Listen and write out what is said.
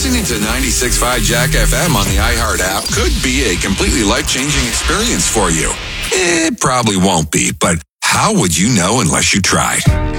Listening to 96.5 Jack FM on the iHeart app could be a completely life-changing experience for you. It probably won't be, but how would you know unless you tried?